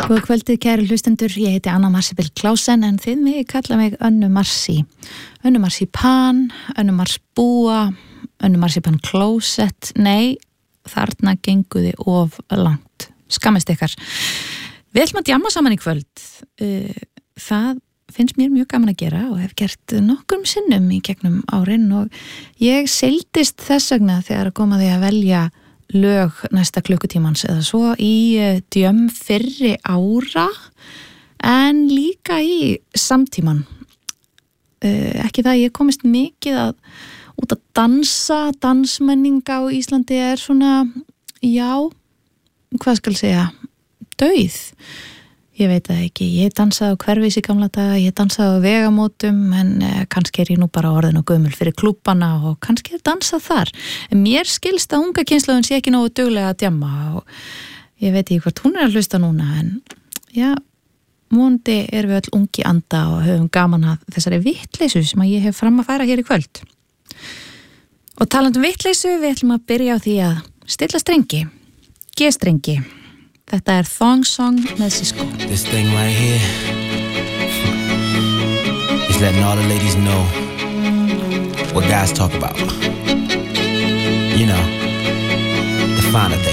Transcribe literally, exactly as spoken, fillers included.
Góða kvöldið, kæru hlustendur, ég heiti Anna Marsibil Klausen en þið mig kalla mig Önnu Marsi. Önnu Marsi Pan, Önnu Mars Búa, Önnu Marsi Pan Closet, nei, þarna genguði of langt. Skammist ykkar. Við ætlum að djamma saman í kvöld. Það finnst mér mjög gaman að gera og hef gert nokkrum sinnum í gegnum árin og ég seildist þess vegna þegar að koma því að velja lög næsta klukkutímans eða svo í djömm fyrri ára en líka í samtíman. Uh, ekki það, ég komist mikið að út að dansa, dansmenning á Íslandi er svona, já, hvað skal segja, dauð. Ég veit það ekki, ég dansaði á Hverfis í gamla daga, ég dansaði á vegamótum en eh, kannski er ég nú bara orðin og gömul fyrir klúbbana og kannski er dansað þar. En mér skilst að unga kynslóðin sé ekki nógu duglega að djamma og ég veit ekki hvort hún er að hlusta núna en já, vonandi erum við öll ungi anda og höfum gaman að þessari vittleysu sem að ég hef fram að færa hér í kvöld. Og talandi um vittleysu, við ætlum að byrja á því að stilla strengi, G-strengi. Þetta er Thong Song með Sisqó. This thing right here is letting all the ladies know what guys talk about. You know, the finer things.